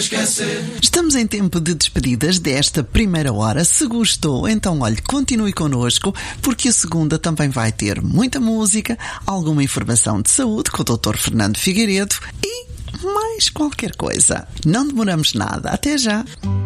Estamos em tempo de despedidas desta primeira hora. Se gostou, então olhe, continue connosco, porque a segunda também vai ter muita música, alguma informação de saúde com o Dr. Fernando Figueiredo e mais qualquer coisa. Não demoramos nada. Até já!